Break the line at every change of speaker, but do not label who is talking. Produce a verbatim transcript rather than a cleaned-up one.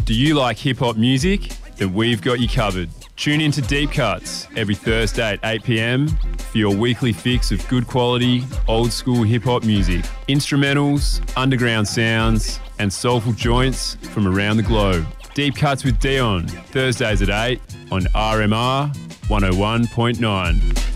Do you like hip-hop music? Then we've got you covered. Tune in to Deep Cuts every Thursday at eight p.m. for your weekly fix of good quality, old-school hip-hop music, instrumentals, underground sounds, and soulful joints from around the globe. Deep Cuts with Dion, Thursdays at eight on R M R one oh one point nine.